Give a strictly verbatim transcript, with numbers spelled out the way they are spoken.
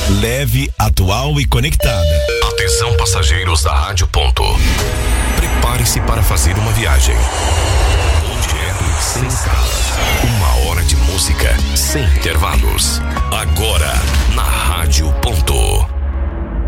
leve, atual e conectada. Atenção, passageiros da Rádio Ponto. Prepare-se para fazer uma viagem. Sem escalas. Uma hora de música sem intervalos. Agora, na Rádio Ponto.